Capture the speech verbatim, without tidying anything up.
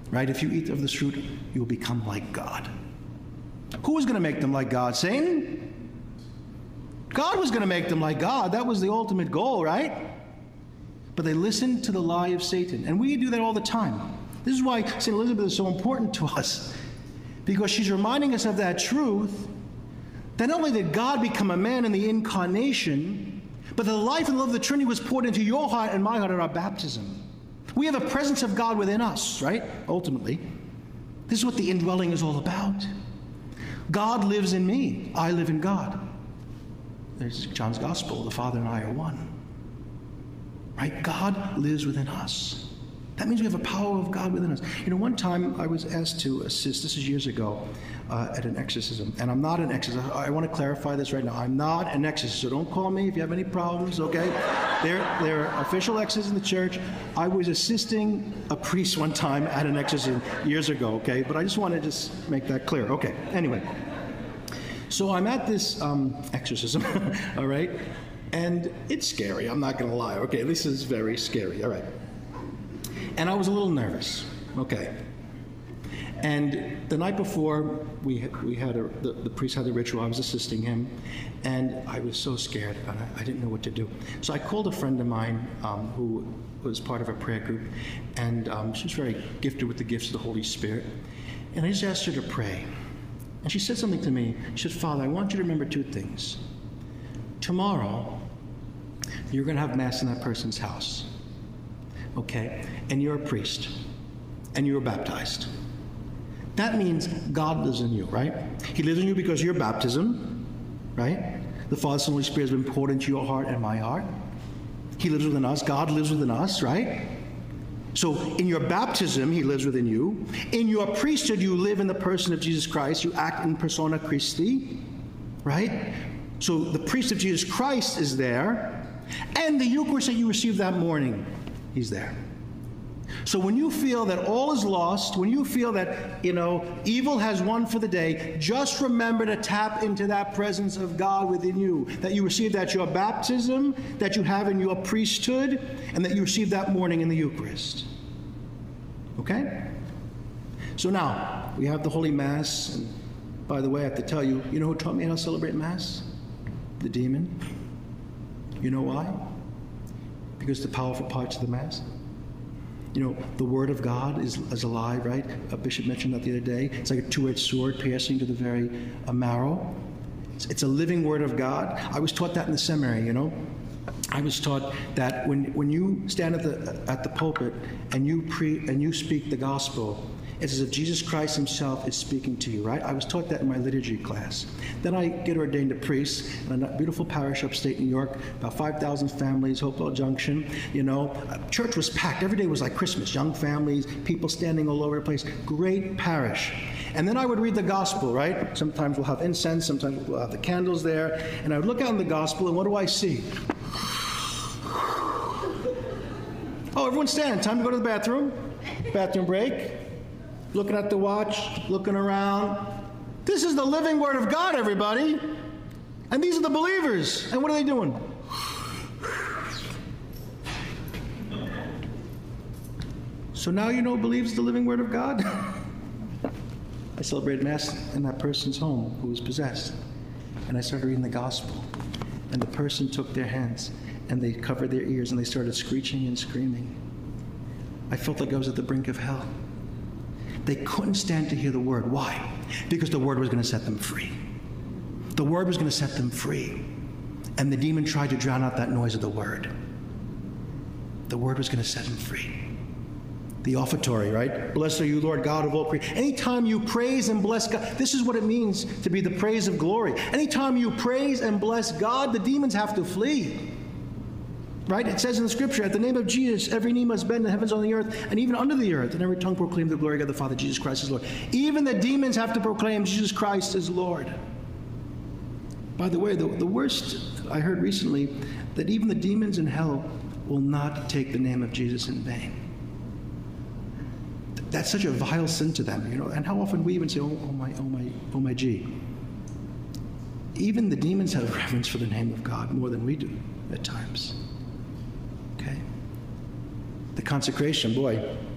right? If you eat of this fruit, you will become like God. Who was going to make them like God? Satan? God was going to make them like God. That was the ultimate goal, right? But they listened to the lie of Satan. And we do that all the time. This is why Saint Elizabeth is so important to us, because she's reminding us of that truth, that not only did God become a man in the incarnation, but the life and love of the Trinity was poured into your heart and my heart at our baptism. We have a presence of God within us, right? Ultimately. This is what the indwelling is all about. God lives in me. I live in God. There's John's Gospel. The Father and I are one. Right? God lives within us. That means we have a power of God within us. You know, one time I was asked to assist, this is years ago, uh, at an exorcism. And I'm not an exorcist. I, I want to clarify this right now. I'm not an exorcist, so don't call me if you have any problems, okay? They're, they're official exorcists in the church. I was assisting a priest one time at an exorcism years ago, okay? But I just want to just make that clear. Okay, anyway. So I'm at this um, exorcism, all right? And it's scary, I'm not going to lie. Okay, this is very scary, all right. And I was a little nervous, okay. And the night before, we had, we had a, the, the priest had the ritual, I was assisting him, and I was so scared, and I, I didn't know what to do. So I called a friend of mine um, who was part of a prayer group, and um, she was very gifted with the gifts of the Holy Spirit. And I just asked her to pray. And she said something to me. She said, Father, I want you to remember two things. Tomorrow, you're going to have Mass in that person's house, okay? And you're a priest, and you were baptized. That means God lives in you, right? He lives in you because of your baptism, right? The Father, Son, and Holy Spirit has been poured into your heart and my heart. He lives within us. God lives within us, right? So in your baptism, he lives within you. In your priesthood, you live in the person of Jesus Christ. You act in persona Christi, right? So the priest of Jesus Christ is there. And the Eucharist that you received that morning, he's there. So when you feel that all is lost, when you feel that, you know, evil has won for the day, just remember to tap into that presence of God within you, that you received at your baptism, that you have in your priesthood, and that you received that morning in the Eucharist. Okay? So now, we have the Holy Mass, and by the way, I have to tell you, you know who taught me how to celebrate Mass? The demon. You know why? Because the powerful parts of the Mass. You know, the Word of God is, is alive, right? A bishop mentioned that the other day. It's like a two-edged sword piercing to the very uh, marrow. It's, it's a living Word of God. I was taught that in the seminary, you know. I was taught that when, when you stand at the, at the pulpit and you, pre, and you speak the gospel, it's as if Jesus Christ himself is speaking to you, right? I was taught that in my liturgy class. Then I get ordained a priest in a beautiful parish upstate New York, about five thousand families, Hopewell Junction, you know. Church was packed. Every day was like Christmas. Young families, people standing all over the place. Great parish. And then I would read the gospel, right? Sometimes we'll have incense, sometimes we'll have the candles there. And I would look out in the gospel, and what do I see? Oh, everyone stand. Time to go to the bathroom. Bathroom break. Looking at the watch, looking around. This is the living Word of God, everybody. And these are the believers. And what are they doing? So now you know who believes the living Word of God? I celebrated Mass in that person's home who was possessed. And I started reading the gospel. And the person took their hands and they covered their ears and they started screeching and screaming. I felt like I was at the brink of hell. They couldn't stand to hear the word. Why? Because the word was going to set them free. The word was going to set them free. And the demon tried to drown out that noise of the word. The word was going to set them free. The offertory, right? Blessed are you, Lord God of all creation. Anytime you praise and bless God, this is what it means to be the praise of glory. Anytime you praise and bless God, the demons have to flee. Right? It says in the scripture, at the name of Jesus, every knee must bend in the heavens, on the earth, and even under the earth, and every tongue proclaim the glory of God the Father, Jesus Christ is Lord. Even the demons have to proclaim Jesus Christ is Lord. By the way, the, the worst I heard recently, that even the demons in hell will not take the name of Jesus in vain. That's such a vile sin to them, you know. And how often we even say, oh, oh my, oh my, oh my gee. Even the demons have reverence for the name of God more than we do at times. Okay? The consecration, boy,